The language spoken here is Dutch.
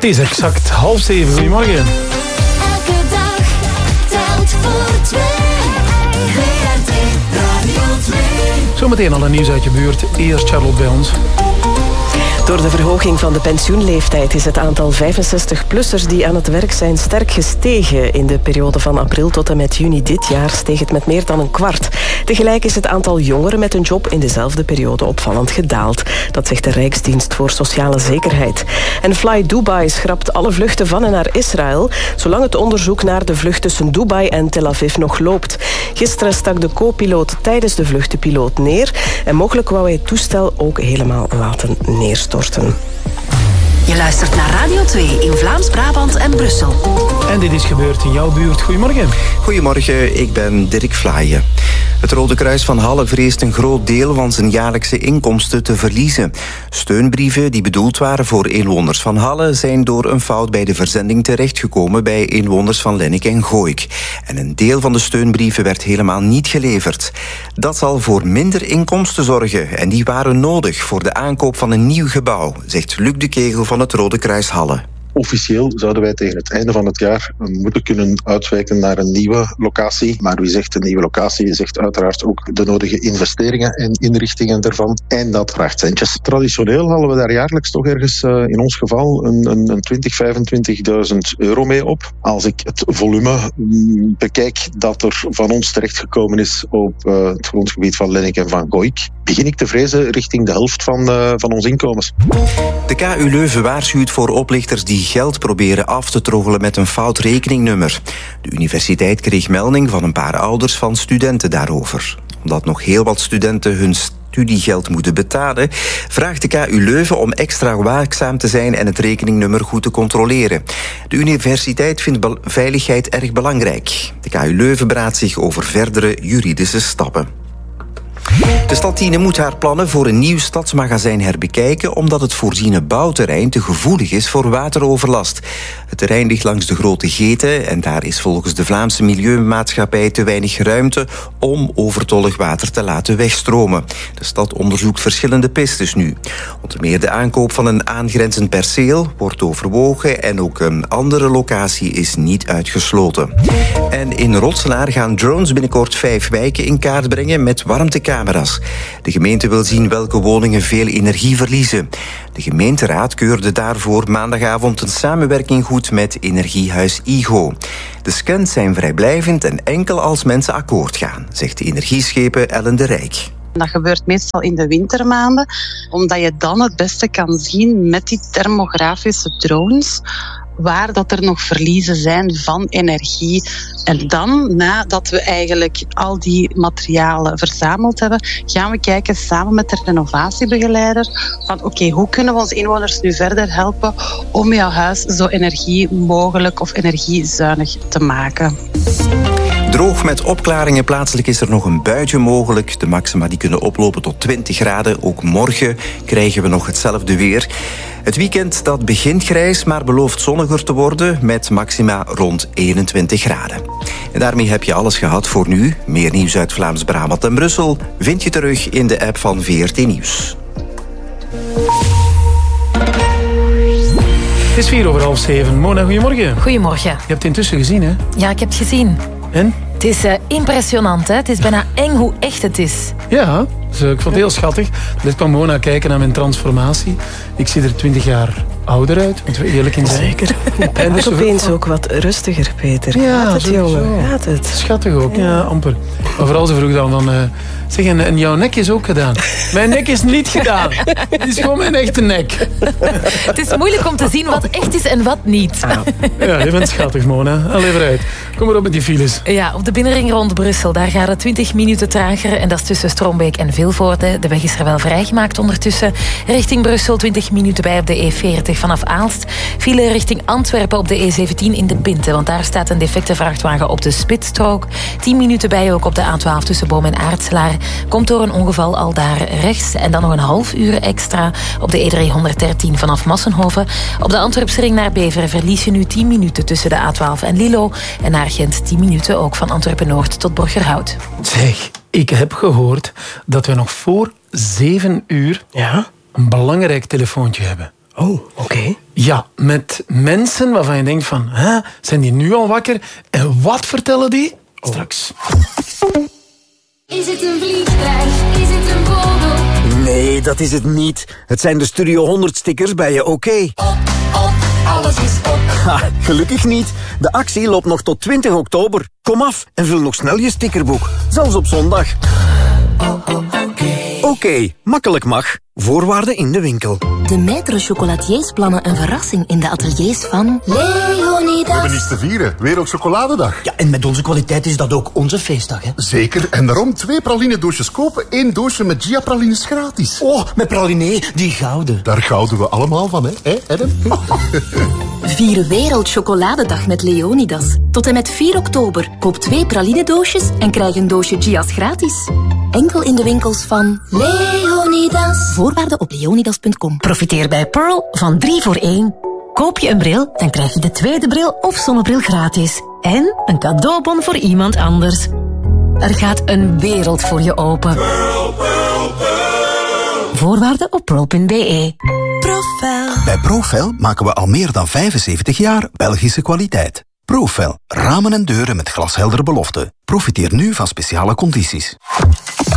Het is exact 6:30. Goedemorgen. Elke dag telt voor twee. VRT Radio 2. Zometeen al een nieuws uit je buurt. Eerst Charlotte bij ons. Door de verhoging van de pensioenleeftijd is het aantal 65-plussers die aan het werk zijn sterk gestegen. In de periode van april tot en met juni dit jaar steeg het met meer dan een kwart. Tegelijk is het aantal jongeren met een job in dezelfde periode opvallend gedaald. Dat zegt de Rijksdienst voor Sociale Zekerheid. En Fly Dubai schrapt alle vluchten van en naar Israël, zolang het onderzoek naar de vlucht tussen Dubai en Tel Aviv nog loopt. Gisteren stak de co-piloot tijdens de vlucht de piloot neer en mogelijk wou hij het toestel ook helemaal laten neerstorten. Je luistert naar Radio 2 in Vlaams-Brabant en Brussel. En dit is gebeurd in jouw buurt. Goedemorgen. Goedemorgen, ik ben Dirk Vlaaien. Het Rode Kruis van Halle vreest een groot deel van zijn jaarlijkse inkomsten te verliezen. Steunbrieven die bedoeld waren voor inwoners van Halle zijn door een fout bij de verzending terechtgekomen bij inwoners van Lennik en Gooik. En een deel van de steunbrieven werd helemaal niet geleverd. Dat zal voor minder inkomsten zorgen en die waren nodig voor de aankoop van een nieuw gebouw, zegt Luc de Kegel van het Rode Kruis Halle. Officieel zouden wij tegen het einde van het jaar moeten kunnen uitwijken naar een nieuwe locatie. Maar wie zegt een nieuwe locatie, zegt uiteraard ook de nodige investeringen en inrichtingen ervan. En dat vraagt centjes. Traditioneel halen we daar jaarlijks toch ergens, in ons geval, een 20.000, 25.000 euro mee op. Als ik het volume bekijk dat er van ons terechtgekomen is op het grondgebied van Lennik en van Gooik, begin ik te vrezen richting de helft van ons inkomens. De KU Leuven waarschuwt voor oplichters die geld proberen af te troggelen met een fout rekeningnummer. De universiteit kreeg melding van een paar ouders van studenten daarover. Omdat nog heel wat studenten hun studiegeld moeten betalen, vraagt de KU Leuven om extra waakzaam te zijn en het rekeningnummer goed te controleren. De universiteit vindt veiligheid erg belangrijk. De KU Leuven beraadt zich over verdere juridische stappen. De stad Tiene moet haar plannen voor een nieuw stadsmagazijn herbekijken omdat het voorziene bouwterrein te gevoelig is voor wateroverlast. Het terrein ligt langs de Grote Geten en daar is volgens de Vlaamse Milieumaatschappij te weinig ruimte om overtollig water te laten wegstromen. De stad onderzoekt verschillende pistes nu. Onder meer de aankoop van een aangrenzend perceel wordt overwogen en ook een andere locatie is niet uitgesloten. En in Rotsenaar gaan drones binnenkort 5 wijken in kaart brengen met warmtecamera's. De gemeente wil zien welke woningen veel energie verliezen. De gemeenteraad keurde daarvoor maandagavond een samenwerking goed met Energiehuis IGO. De scans zijn vrijblijvend en enkel als mensen akkoord gaan, zegt de energieschepen Ellen de Rijk. Dat gebeurt meestal in de wintermaanden, omdat je dan het beste kan zien met die thermografische drones waar dat er nog verliezen zijn van energie. En dan, nadat we eigenlijk al die materialen verzameld hebben, gaan we kijken samen met de renovatiebegeleider van oké, hoe kunnen we onze inwoners nu verder helpen om jouw huis zo energie mogelijk of energiezuinig te maken. Droog met opklaringen. Plaatselijk is er nog een buitje mogelijk. De maxima die kunnen oplopen tot 20 graden. Ook morgen krijgen we nog hetzelfde weer. Het weekend dat begint grijs, maar belooft zonniger te worden met maxima rond 21 graden. En daarmee heb je alles gehad voor nu. Meer nieuws uit Vlaams-Brabant en Brussel vind je terug in de app van VRT Nieuws. Het is 6:04. Mona, goedemorgen. Goedemorgen. Je hebt het intussen gezien, hè? Ja, ik heb het gezien. En? Het is impressionant, hè? Het is bijna eng hoe echt het is. Ja, dus, ik vond het heel schattig. Net kwam Mona kijken naar mijn transformatie. Ik zie er 20 jaar ouder uit, moeten we eerlijk in zijn. Zeker. En dus opeens ook wat rustiger, Peter. Ja, gaat het, jongen? zo. Gaat het? Schattig ook, ja, amper. Maar vooral ze vroeg dan van... zeg, en jouw nek is ook gedaan. Mijn nek is niet gedaan. Het is gewoon mijn echte nek. Het is moeilijk om te zien wat echt is en wat niet. Ja, je bent schattig, Mona. Al even uit. Kom maar op met die files. Ja, op de binnenring rond Brussel, daar gaat het 20 minuten trager. En dat is tussen Strombeek en Vilvoorde. De weg is er wel vrijgemaakt ondertussen. Richting Brussel 20 minuten bij op de E40 vanaf Aalst. File richting Antwerpen op de E17 in de Pinte. Want daar staat een defecte vrachtwagen op de spitsstrook. 10 minuten bij ook op de A12 tussen Boom en Aartselaar. Komt door een ongeval al daar rechts. En dan nog een half uur extra op de E313 vanaf Massenhoven. Op de Antwerpse ring naar Beveren verlies je nu 10 minuten tussen de A12 en Lilo. En naar Gent 10 minuten ook van Antwerpen-Noord tot Borgerhout. Zeg, ik heb gehoord dat we nog voor 7 uur Ja? een belangrijk telefoontje hebben. Oh, oké. Ja, met mensen waarvan je denkt van... zijn die nu al wakker? En wat vertellen die? Straks. Is het een vliegtuig? Is het een vogel? Nee, dat is het niet. Het zijn de Studio 100 stickers bij je OK. Op, alles is op. Ha, gelukkig niet. De actie loopt nog tot 20 oktober. Kom af en vul nog snel je stickerboek. Zelfs op zondag. OK, makkelijk mag. Voorwaarden in de winkel. De Maître Chocolatiers plannen een verrassing in de ateliers van Leonidas. We hebben iets te vieren. Wereldchocoladedag. Ja, en met onze kwaliteit is dat ook onze feestdag, hè? Zeker. En daarom 2 praline-doosjes kopen, 1 doosje met Gia-pralines gratis. Oh, met praline, die gouden. Daar gouden we allemaal van, hè Adam? Vier Wereldchocoladedag met Leonidas. Tot en met 4 oktober. Koop 2 praline-doosjes en krijg een doosje Gia's gratis. Enkel in de winkels van Leonidas. Voorwaarden op leonidas.com. Profiteer bij Pearl van 3 voor 1. Koop je een bril, dan krijg je de tweede bril of zonnebril gratis. En een cadeaubon voor iemand anders. Er gaat een wereld voor je open. Pearl, Pearl, Pearl. Voorwaarden op pearl.be. Profel. Bij Profel maken we al meer dan 75 jaar Belgische kwaliteit. Profel, ramen en deuren met glasheldere beloften. Profiteer nu van speciale condities.